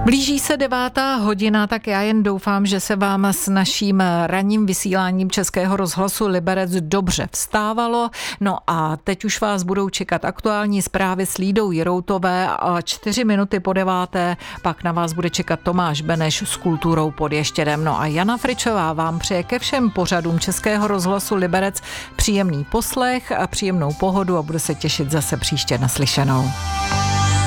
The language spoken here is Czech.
Blíží se 9:00, tak já jen doufám, že se vám s naším ranním vysíláním Českého rozhlasu Liberec dobře vstávalo. No a teď už vás budou čekat aktuální zprávy s Lídou Jiroutové a 4 minuty po 9:00 pak na vás bude čekat Tomáš Beneš s Kulturou pod Ještědem. No a Jana Fričová vám přeje ke všem pořadům Českého rozhlasu Liberec příjemný poslech a příjemnou pohodu a bude se těšit zase příště naslyšenou.